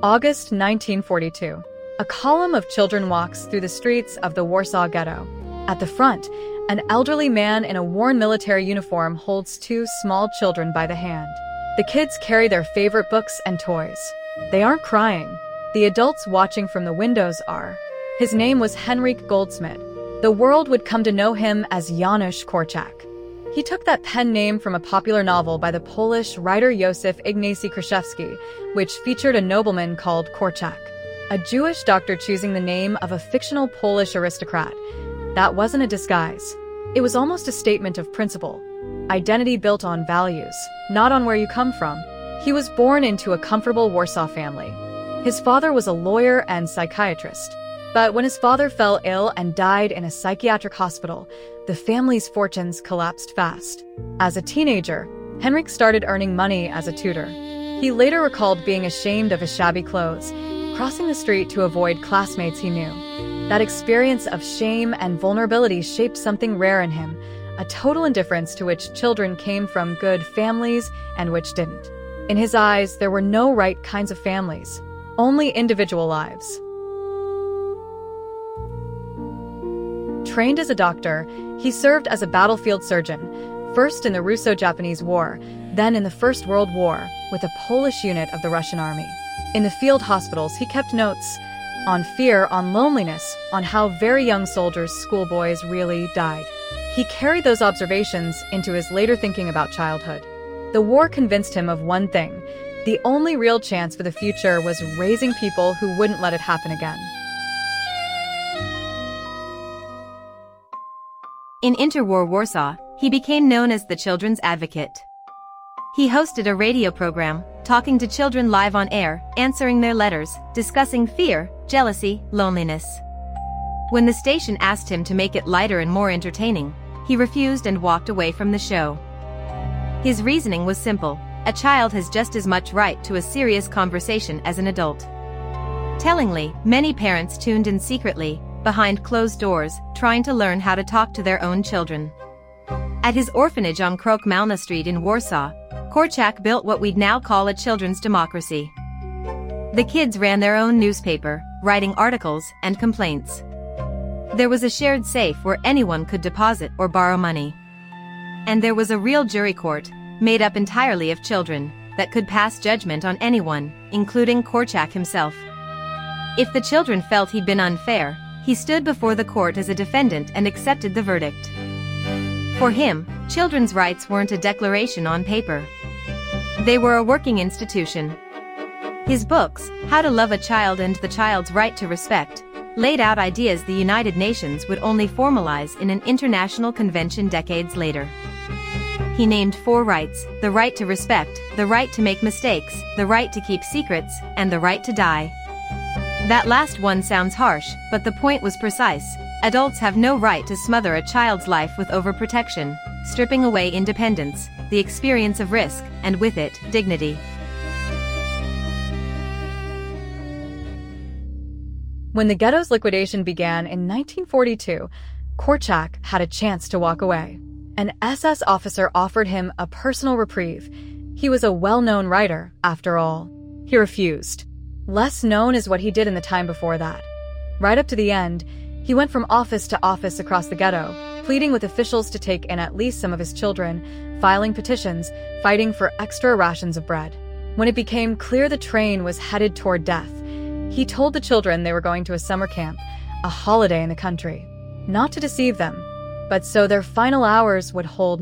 August 1942. A column of children walks through the streets of the Warsaw Ghetto. At the front, an elderly man in a worn military uniform holds two small children by the hand. The kids carry their favorite books and toys. They aren't crying. The adults watching from the windows are. His name was Henryk Goldschmidt. The world would come to know him as Janusz Korczak. He took that pen name from a popular novel by the Polish writer Józef Ignacy Kraszewski, which featured a nobleman called Korczak, a Jewish doctor choosing the name of a fictional Polish aristocrat. That wasn't a disguise. It was almost a statement of principle. Identity built on values, not on where you come from. He was born into a comfortable Warsaw family. His father was a lawyer and psychiatrist. But when his father fell ill and died in a psychiatric hospital, the family's fortunes collapsed fast. As a teenager, Henryk started earning money as a tutor. He later recalled being ashamed of his shabby clothes, crossing the street to avoid classmates he knew. That experience of shame and vulnerability shaped something rare in him, a total indifference to which children came from good families and which didn't. In his eyes, there were no right kinds of families, only individual lives. Trained as a doctor, he served as a battlefield surgeon, first in the Russo-Japanese War, then in the First World War, with a Polish unit of the Russian army. In the field hospitals, he kept notes on fear, on loneliness, on how very young soldiers, schoolboys, really died. He carried those observations into his later thinking about childhood. The war convinced him of one thing: the only real chance for the future was raising people who wouldn't let it happen again. In interwar Warsaw, he became known as the children's advocate. He hosted a radio program, talking to children live on air, answering their letters, discussing fear, jealousy, loneliness. When the station asked him to make it lighter and more entertaining, he refused and walked away from the show. His reasoning was simple: a child has just as much right to a serious conversation as an adult. Tellingly, many parents tuned in secretly, behind closed doors, trying to learn how to talk to their own children. At his orphanage on Krok Malna Street in Warsaw, Korczak built what we'd now call a children's democracy. The kids ran their own newspaper, writing articles and complaints. There was a shared safe where anyone could deposit or borrow money. And there was a real jury court, made up entirely of children, that could pass judgment on anyone, including Korczak himself. If the children felt he'd been unfair, he stood before the court as a defendant and accepted the verdict. For him, children's rights weren't a declaration on paper. They were a working institution. His books, How to Love a Child and The Child's Right to Respect, laid out ideas the United Nations would only formalize in an international convention decades later. He named 4 rights: the right to respect, the right to make mistakes, the right to keep secrets, and the right to die. That last one sounds harsh, but the point was precise. Adults have no right to smother a child's life with overprotection, stripping away independence, the experience of risk, and with it, dignity. When the ghetto's liquidation began in 1942, Korczak had a chance to walk away. An SS officer offered him a personal reprieve. He was a well-known writer, after all. He refused. Less known is what he did in the time before that. Right up to the end, he went from office to office across the ghetto, pleading with officials to take in at least some of his children, filing petitions, fighting for extra rations of bread. When it became clear the train was headed toward death, he told the children they were going to a summer camp, a holiday in the country. Not to deceive them, but so their final hours would hold